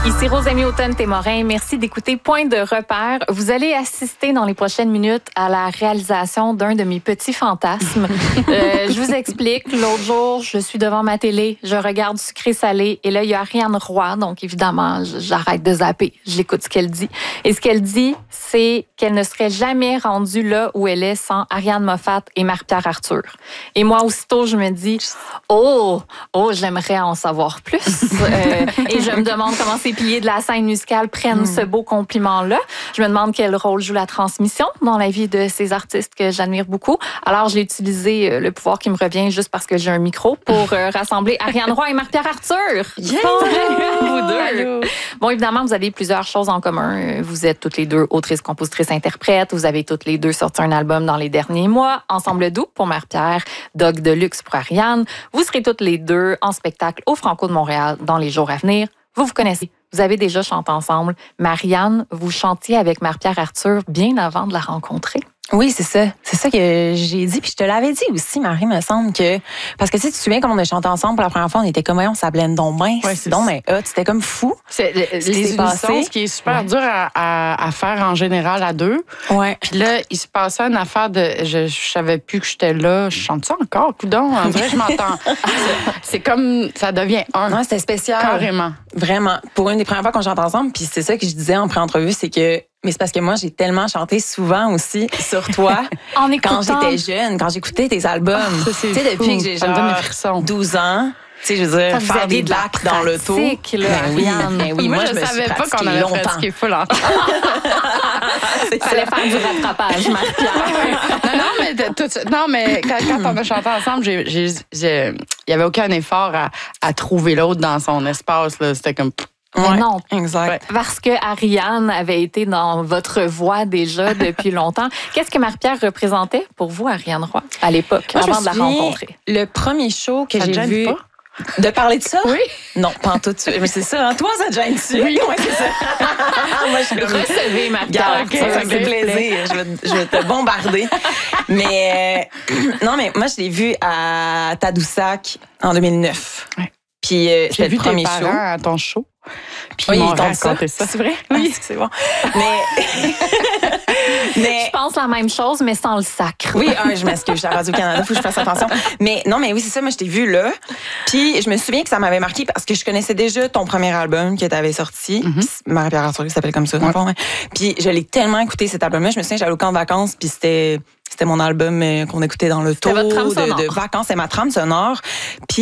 Ici Rosemie Automne-Témorin. Merci d'écouter Point de repère. Vous allez assister dans les prochaines minutes à la réalisation d'un de mes petits fantasmes. Je vous explique. L'autre jour, je suis devant ma télé, je regarde Sucré-Salé et là, il y a Ariane Roy. Donc, évidemment, j'arrête de zapper. J'écoute ce qu'elle dit. Et ce qu'elle dit, c'est qu'elle ne serait jamais rendue là où elle est sans Ariane Moffat et Marie-Pierre Arthur. Et moi, aussitôt, je me dis, j'aimerais en savoir plus. Et je me demande comment ces piliers de la scène musicale prennent ce beau compliment-là. Je me demande quel rôle joue la transmission dans la vie de ces artistes que j'admire beaucoup. Alors, j'ai utilisé le pouvoir qui me revient juste parce que j'ai un micro pour rassembler Ariane Roy et Marie-Pierre Arthur. Yeah! Vous deux. Bon, évidemment, vous avez plusieurs choses en commun. Vous êtes toutes les deux autrices, compositrices, interprètes. Vous avez toutes les deux sorti un album dans les derniers mois. Ensemble doux pour Marie-Pierre, Dog de luxe pour Ariane. Vous serez toutes les deux en spectacle au Franco de Montréal dans les jours à venir. Vous connaissez. Vous avez déjà chanté ensemble. Marianne, vous chantiez avec Marie-Pierre Arthur bien avant de la rencontrer. Oui, c'est ça. C'est ça que j'ai dit. Puis je te l'avais dit aussi, Marie, me semble que... Parce que tu te souviens, comme on a chanté ensemble pour la première fois, on était comme, on s'ablène donc bien. Ouais, c'est donc bien hot. C'était comme fou. C'est les unissons, ce qui est super dur à faire en général à deux. Ouais. Puis là, il se passait une affaire de... Je savais plus que j'étais là. Je chante ça encore, coudonc. En vrai, je m'entends. C'est comme... Ça devient un. Non, c'était spécial. Carrément. Vraiment. Pour une des premières fois qu'on chante ensemble, puis c'est ça que je disais en pré-entrevue, c'est que... Mais c'est parce que moi, j'ai tellement chanté souvent aussi sur toi en écoutant. Quand j'étais jeune, quand j'écoutais tes albums. Tu sais, depuis que j'ai genre 12 ans, tu sais, je veux dire, faire des blagues dans l'auto. Ben oui, moi, je savais pas qu'on avait pratiqué full longtemps. Fallait faire du rattrapage, Marie-Pierre. Non, mais quand on a chanté ensemble, il y avait aucun effort à trouver l'autre dans son espace. Là. C'était comme... Ouais, non, exact. Parce que Ariane avait été dans votre voix déjà depuis longtemps. Qu'est-ce que Marie-Pierre représentait pour vous, Ariane Roy, à l'époque, avant de la rencontrer? Le premier show que j'ai vu... Pas? De parler de ça? Oui. Non, pas en tout. Mais c'est ça, hein? Toi, ça te gêne-tu? Oui, c'est ça. Moi, je recevez Marie-Pierre. Ça me fait plaisir. Je vais te bombarder. Mais non, mais moi, je l'ai vu à Tadoussac en 2009. Ouais. Puis j'ai vu le premier tes show. parents à ton show. Puis oui, ils m'ont raconté ça. C'est vrai? Oui. C'est bon. Mais je pense la même chose, mais sans le sacre. Oui, je m'excuse, à Radio-Canada, faut que je fasse attention. Mais non, mais oui, c'est ça, moi, je t'ai vu là. Puis je me souviens que ça m'avait marqué parce que je connaissais déjà ton premier album que tu avais sorti. Marie-Pierre Arthur, qui s'appelle comme ça, dans le fond. Ouais. Puis je l'ai tellement écouté, cet album-là. Je me souviens, j'allais au camp de vacances, puis c'était mon album qu'on écoutait dans le tour de vacances. C'est ma trame sonore. Puis